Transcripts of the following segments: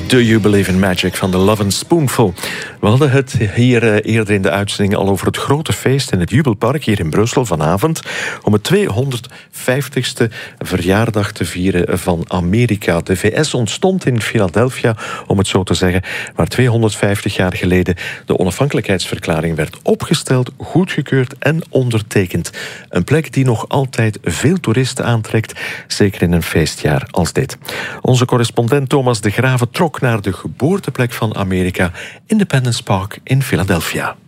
Do You Believe in Magic van The Lovin' Spoonful. We hadden het hier eerder in de uitzending al over het grote feest in het Jubelpark hier in Brussel vanavond om het 250ste verjaardag te vieren van Amerika. De VS ontstond in Philadelphia, om het zo te zeggen, waar 250 jaar geleden de onafhankelijkheidsverklaring werd opgesteld, goedgekeurd en ondertekend. Een plek die nog altijd veel toeristen aantrekt, zeker in een feestjaar als dit. Onze correspondent Thomas de Grave trok naar de geboorteplek van Amerika, Independence Park in Philadelphia.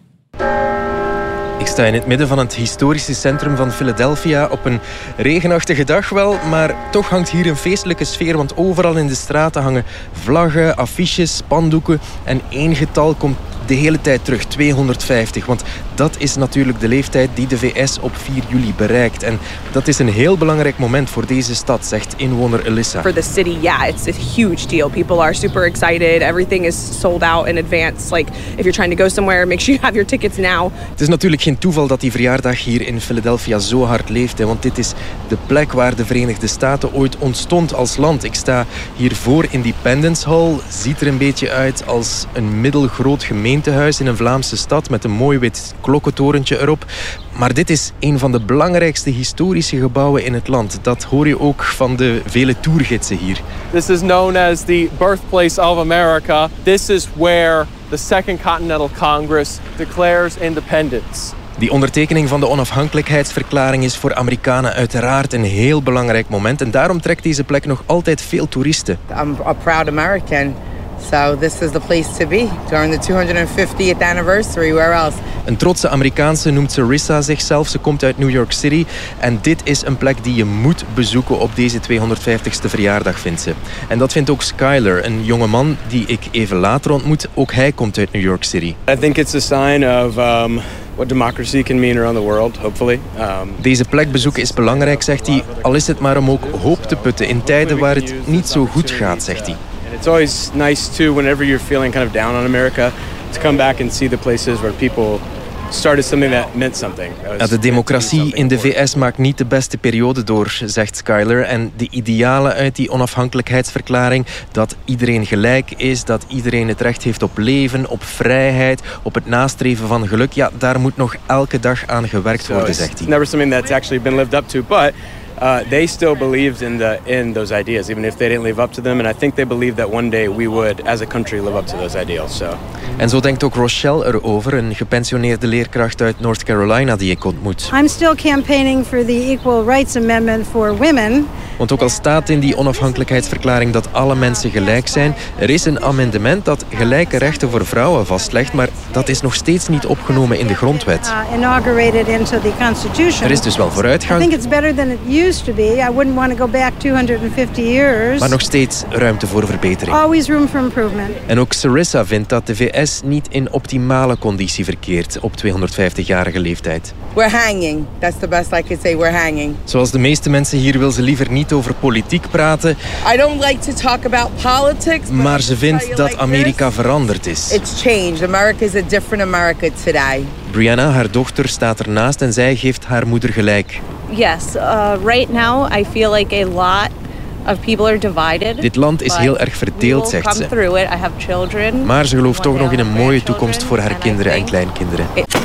Ik sta in het midden van het historische centrum van Philadelphia op een regenachtige dag wel, maar toch hangt hier een feestelijke sfeer, want overal in de straten hangen vlaggen, affiches, spandoeken en één getal komt de hele tijd terug, 250. Want dat is natuurlijk de leeftijd die de VS op 4 juli bereikt. En dat is een heel belangrijk moment voor deze stad, zegt inwoner Elissa. For the city, yeah, it's a huge deal. People are super excited. Everything is sold out in advance. Like, if you're trying to go somewhere, make sure you have your tickets now. Het is natuurlijk geen toeval dat die verjaardag hier in Philadelphia zo hard leeft. Hè, want dit is de plek waar de Verenigde Staten ooit ontstond als land. Ik sta hier voor Independence Hall. Ziet er een beetje uit als een middelgroot gemeentehuis in een Vlaamse stad met een mooi wit klokkentorentje erop. Maar dit is een van de belangrijkste historische gebouwen in het land. Dat hoor je ook van de vele toergidsen hier. This is known as the birthplace of America. This is where the Second Continental Congress declares independence. Die ondertekening van de onafhankelijkheidsverklaring is voor Amerikanen uiteraard een heel belangrijk moment. En daarom trekt deze plek nog altijd veel toeristen. I'm a proud American. So this is the place to be during the 250th anniversary. Where else? Een trotse Amerikaanse noemt Sarissa zichzelf. Ze komt uit New York City. En dit is een plek die je moet bezoeken op deze 250ste verjaardag, vindt ze. En dat vindt ook Skyler, een jonge man die ik even later ontmoet. Ook hij komt uit New York City. I think it's a sign of what democracy can mean around the world, hopefully. Deze plek bezoeken is belangrijk, zegt hij. Al is het maar om ook hoop te putten in tijden waar het niet zo goed gaat, zegt hij. It's always nice too, whenever you're feeling kind of down on America, to come back and see the places where people started something that meant something. De democratie in de VS maakt niet de beste periode door, zegt Skyler. En de idealen uit die onafhankelijkheidsverklaring, dat iedereen gelijk is, dat iedereen het recht heeft op leven, op vrijheid, op het nastreven van geluk, ja, daar moet nog elke dag aan gewerkt worden, zegt hij. It's never something that's actually been lived up to, but they still believed in those ideas, even if they didn't live up to them. And I think they believed that one day we would, as a country, live up to those ideals. So. En zo denkt ook Rochelle erover, een gepensioneerde leerkracht uit North Carolina die ik ontmoet. I'm still campaigning for the Equal Rights Amendment for women. Want ook al staat in die onafhankelijkheidsverklaring dat alle mensen gelijk zijn, er is een amendement dat gelijke rechten voor vrouwen vastlegt, maar dat is nog steeds niet opgenomen in de grondwet. Inaugurated into the Constitution. Er is dus wel vooruitgang. I think it's better than it used to be. I wouldn't want to go back 250 years. Maar nog steeds ruimte voor verbetering. Always room for improvement. En ook Sarissa vindt dat de VS niet in optimale conditie verkeert op 250-jarige leeftijd. We're hanging. That's the best I could say. We're hanging. Zoals de meeste mensen hier wil ze liever niet over politiek praten. I don't like to talk about politics. Maar ze vindt dat Amerika veranderd is. It's changed. America is a different America today. Brianna, haar dochter, staat ernaast en zij geeft haar moeder gelijk. Yes, right now I feel like a lot of people are divided. Dit land is heel erg verdeeld, zegt ze. I have children. Maar ze gelooft toch nog in een mooie toekomst voor haar kinderen en kleinkinderen.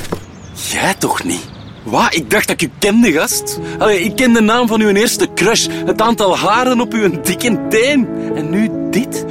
Jij toch niet? Wat? Ik dacht dat ik u kende, gast. Allee, ik ken de naam van uw eerste crush. Het aantal haren op uw dikke teen. En nu dit?